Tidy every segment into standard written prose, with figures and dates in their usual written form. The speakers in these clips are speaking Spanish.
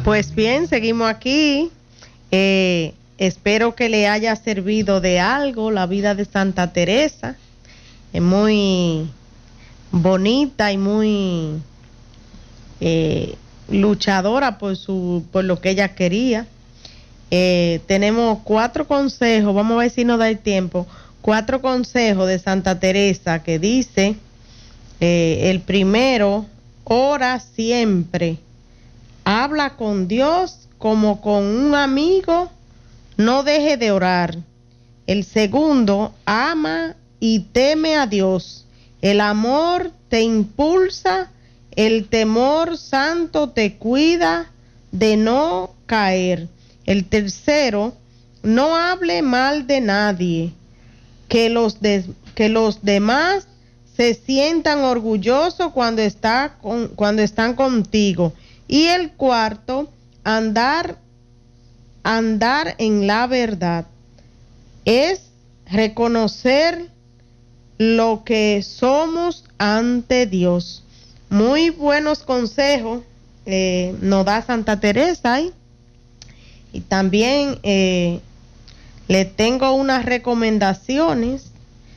Pues bien, seguimos aquí. Espero que le haya servido de algo la vida de Santa Teresa. Es muy bonita y muy luchadora por lo que ella quería. Tenemos 4 consejos, vamos a ver si nos da el tiempo. 4 consejos de Santa Teresa que dice, el primero, ora siempre. Habla con Dios como con un amigo, no deje de orar. El segundo, ama y teme a Dios. El amor te impulsa, el temor santo te cuida de no caer. El tercero, no hable mal de nadie, que los demás se sientan orgullosos cuando están contigo. Y el cuarto, andar en la verdad. Es reconocer lo que somos ante Dios. Muy buenos consejos nos da Santa Teresa. Y también le tengo unas recomendaciones.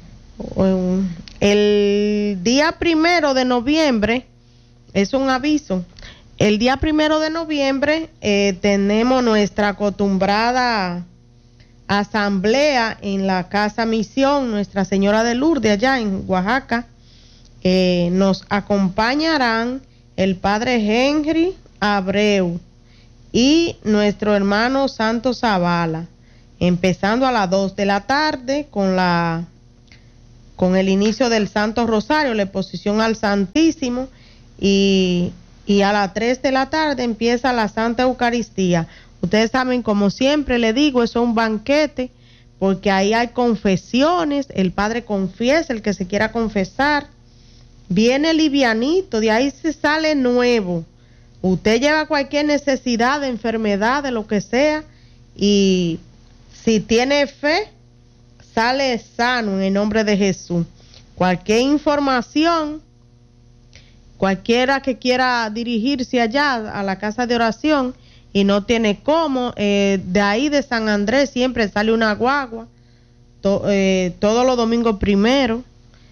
El día 1 de noviembre, es un aviso. El día 1 de noviembre tenemos nuestra acostumbrada asamblea en la Casa Misión Nuestra Señora de Lourdes, allá en Oaxaca. Nos acompañarán el padre Henry Abreu y nuestro hermano Santos Zavala, empezando a las 2 de la tarde con el inicio del Santo Rosario, la exposición al Santísimo, y a las 3 de la tarde empieza la Santa Eucaristía. Ustedes saben, como siempre le digo, eso es un banquete, porque ahí hay confesiones, el padre confiesa, el que se quiera confesar, viene livianito, de ahí se sale nuevo. Usted lleva cualquier necesidad, de enfermedad, de lo que sea, y si tiene fe, sale sano en el nombre de Jesús. Cualquier información, cualquiera que quiera dirigirse allá a la casa de oración y no tiene cómo, de ahí de San Andrés siempre sale una guagua, todos los domingos primero.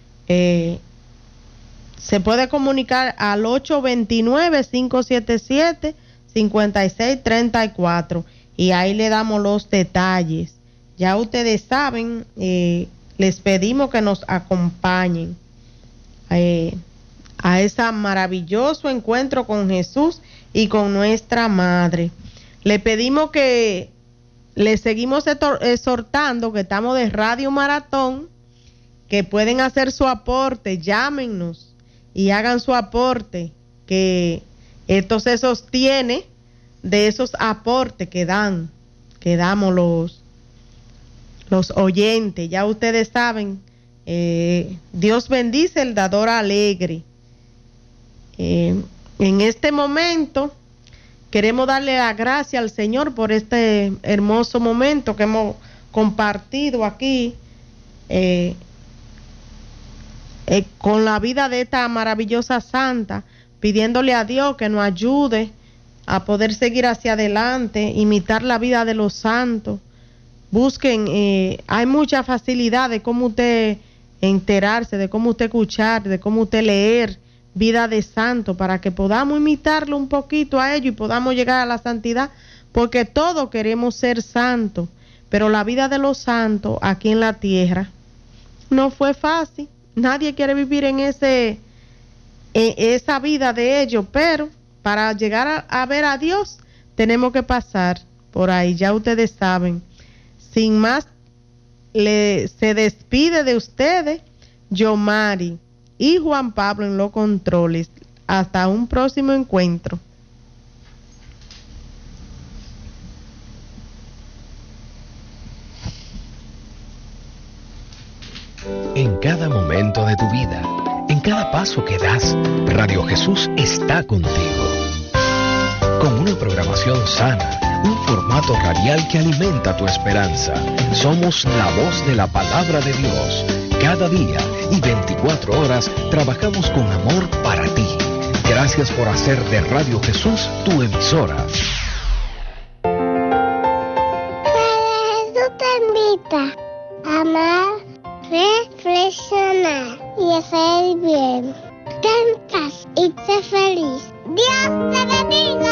Se puede comunicar al 829-577-5634 y ahí le damos los detalles. Ya ustedes saben, les pedimos que nos acompañen a ese maravilloso encuentro con Jesús y con nuestra Madre. Le pedimos que le seguimos exhortando, que estamos de Radio Maratón, que pueden hacer su aporte, llámenos y hagan su aporte, que esto se sostiene de esos aportes que damos los oyentes. Ya ustedes saben, Dios bendice el dador alegre. En este momento queremos darle la gracia al Señor por este hermoso momento que hemos compartido aquí con la vida de esta maravillosa santa, pidiéndole a Dios que nos ayude a poder seguir hacia adelante, imitar la vida de los santos. Busquen, hay mucha facilidad de cómo usted enterarse, de cómo usted escuchar, de cómo usted leer vida de santo, para que podamos imitarlo un poquito a ellos y podamos llegar a la santidad, porque todos queremos ser santos, pero la vida de los santos aquí en la tierra no fue fácil. Nadie quiere vivir en esa vida de ellos, pero para llegar a ver a Dios tenemos que pasar por ahí, ya ustedes saben. Sin más, se despide de ustedes Yomari y Juan Pablo en los controles. Hasta un próximo encuentro. En cada momento de tu vida, en cada paso que das, Radio Jesús está contigo. Con una programación sana, un formato radial que alimenta tu esperanza. Somos la voz de la palabra de Dios. Cada día y 24 horas trabajamos con amor para ti. Gracias por hacer de Radio Jesús tu emisora. reflexionar y hacer bien. Cantas y sé feliz. Dios te bendiga.